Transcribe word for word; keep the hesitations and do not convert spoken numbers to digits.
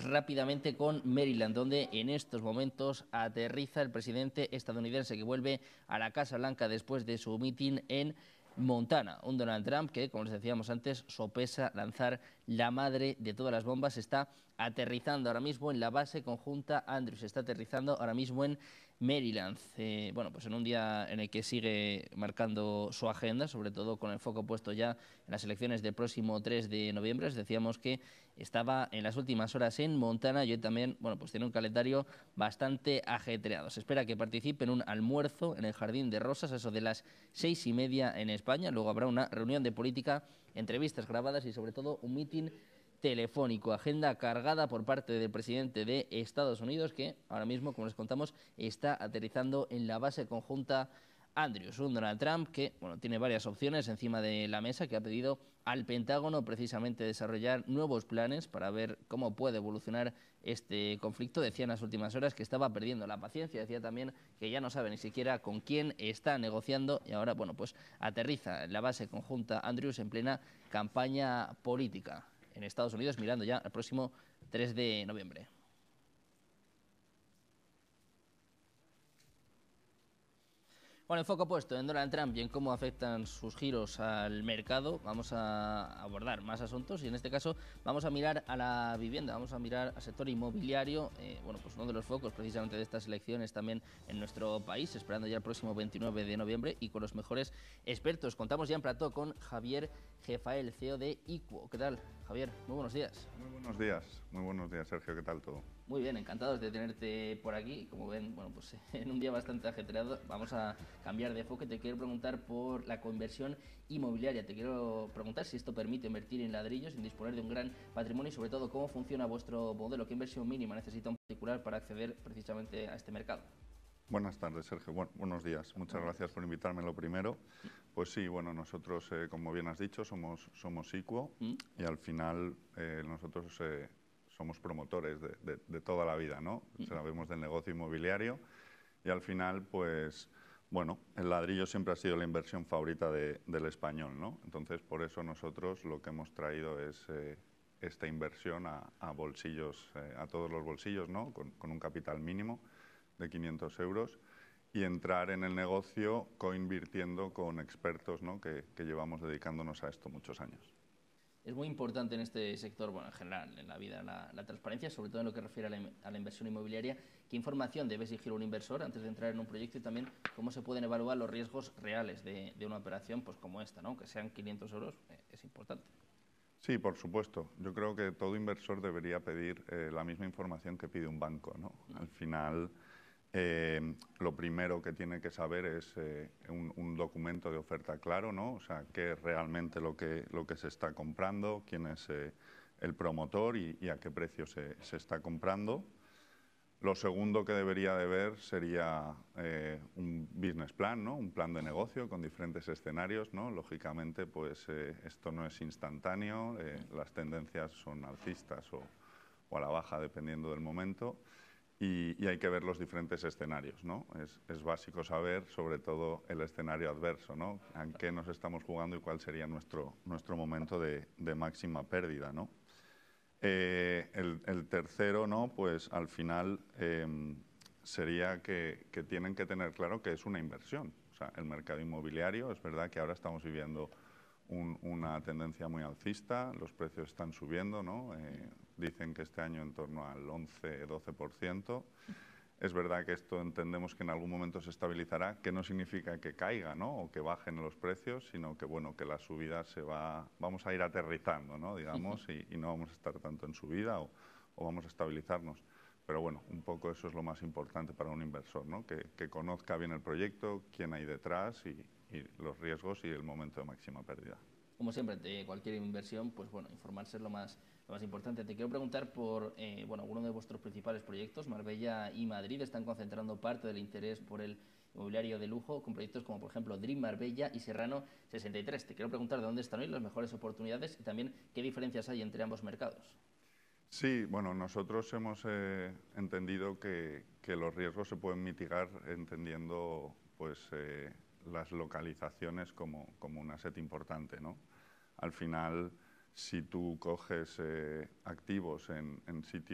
rápidamente con Maryland, donde en estos momentos aterriza el presidente estadounidense que vuelve a la Casa Blanca después de su mitin en Montana. Un Donald Trump que, como les decíamos antes, sopesa lanzar la madre de todas las bombas. Está aterrizando ahora mismo en la base conjunta Andrews, está aterrizando ahora mismo en Maryland. Eh, bueno, pues en un día en el que sigue marcando su agenda, sobre todo con el foco puesto ya en las elecciones del próximo tres de noviembre. Les decíamos que estaba en las últimas horas en Montana y hoy también, bueno, pues tiene un calendario bastante ajetreado. Se espera que participe en un almuerzo en el Jardín de Rosas, eso de las seis y media en España. Luego habrá una reunión de política, entrevistas grabadas y sobre todo un mitin telefónico, agenda cargada por parte del presidente de Estados Unidos que ahora mismo, como les contamos, está aterrizando en la base conjunta Andrews. Un Donald Trump que bueno, tiene varias opciones encima de la mesa, que ha pedido al Pentágono precisamente desarrollar nuevos planes para ver cómo puede evolucionar este conflicto. Decía en las últimas horas que estaba perdiendo la paciencia, decía también que ya no sabe ni siquiera con quién está negociando y ahora bueno, pues aterriza en la base conjunta Andrews en plena campaña política en Estados Unidos, mirando ya al próximo tres de noviembre. Bueno, el foco puesto en Donald Trump y en cómo afectan sus giros al mercado, vamos a abordar más asuntos y en este caso vamos a mirar a la vivienda, vamos a mirar al sector inmobiliario, eh, bueno, pues uno de los focos precisamente de estas elecciones también en nuestro país, esperando ya el próximo veintinueve de noviembre y con los mejores expertos. Contamos ya en plató con Javier Jefael, C E O de Equo. ¿Qué tal, Javier? Muy buenos días. Muy buenos días, muy buenos días, Sergio, ¿qué tal todo? Muy bien, encantados de tenerte por aquí. Como ven, bueno, pues en un día bastante ajetreado vamos a cambiar de enfoque. Te quiero preguntar por la conversión inmobiliaria. Te quiero preguntar si esto permite invertir en ladrillos, sin disponer de un gran patrimonio y sobre todo cómo funciona vuestro modelo, qué inversión mínima necesita un particular para acceder precisamente a este mercado. Buenas tardes, Sergio. Bueno, buenos días. Muchas gracias por invitarme lo primero. Pues sí, bueno, nosotros, eh, como bien has dicho, somos, somos Equo ¿Mm? y al final eh, nosotros eh, somos promotores de, de, de toda la vida, ¿no? ¿Mm? Sabemos del negocio inmobiliario y al final, pues, bueno, el ladrillo siempre ha sido la inversión favorita de, del español, ¿no? Entonces, por eso nosotros lo que hemos traído es eh, esta inversión a, a bolsillos, eh, a todos los bolsillos, ¿no? Con, con un capital mínimo de quinientos euros y entrar en el negocio coinvirtiendo con expertos, ¿no? que, que llevamos dedicándonos a esto muchos años. Es muy importante en este sector, bueno, en general, en la vida, la, la transparencia, sobre todo en lo que refiere a la, a la inversión inmobiliaria. ¿Qué información debe exigir un inversor antes de entrar en un proyecto y también cómo se pueden evaluar los riesgos reales de, de una operación pues como esta, ¿no? Que sean quinientos euros, eh, es importante. Sí, por supuesto. Yo creo que todo inversor debería pedir eh, la misma información que pide un banco, ¿no? Mm. Al final, eh, lo primero que tiene que saber es eh, un, un documento de oferta claro, ¿no? O sea, qué es realmente lo que, lo que se está comprando, quién es eh, el promotor y, y a qué precio se, se está comprando. Lo segundo que debería de ver sería eh, un business plan, ¿no? Un plan de negocio con diferentes escenarios, ¿no? Lógicamente, pues eh, esto no es instantáneo, eh, las tendencias son alcistas o, o a la baja dependiendo del momento y, y hay que ver los diferentes escenarios, ¿no? Es, es básico saber sobre todo el escenario adverso, ¿no? En qué nos estamos jugando y cuál sería nuestro, nuestro momento de, de máxima pérdida, ¿no? Eh, el, el tercero, ¿no? Pues al final eh, sería que, que tienen que tener claro que es una inversión. O sea, el mercado inmobiliario, es verdad que ahora estamos viviendo un, una tendencia muy alcista, los precios están subiendo, ¿no? Eh, dicen que este año en torno al once doce por ciento. Es verdad que esto entendemos que en algún momento se estabilizará, que no significa que caiga, ¿no? O que bajen los precios, sino que, bueno, que la subida se va, vamos a ir aterrizando, ¿no? Digamos, y, y no vamos a estar tanto en subida o, o vamos a estabilizarnos. Pero bueno, un poco eso es lo más importante para un inversor, ¿no? Que, que conozca bien el proyecto, quién hay detrás y, y los riesgos y el momento de máxima pérdida. Como siempre, de cualquier inversión, pues bueno, informarse es lo más, lo más importante. Te quiero preguntar por, eh, bueno, alguno de vuestros principales proyectos. Marbella y Madrid están concentrando parte del interés por el inmobiliario de lujo con proyectos como, por ejemplo, Dream Marbella y Serrano sesenta y tres. Te quiero preguntar de dónde están hoy las mejores oportunidades y también qué diferencias hay entre ambos mercados. Sí, bueno, nosotros hemos eh, entendido que, que los riesgos se pueden mitigar entendiendo pues, eh, las localizaciones como, como un asset importante, ¿no? Al final, si tú coges eh, activos en, en sitios